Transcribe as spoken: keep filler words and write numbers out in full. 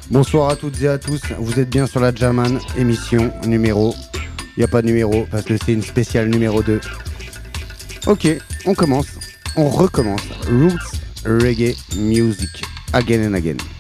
Bonsoir à toutes et à tous, vous êtes bien sur la Jaman, émission numéro, il n'y a pas de numéro parce que c'est une spéciale numéro deux. Ok, on commence, on recommence, Roots Reggae Music, again and again.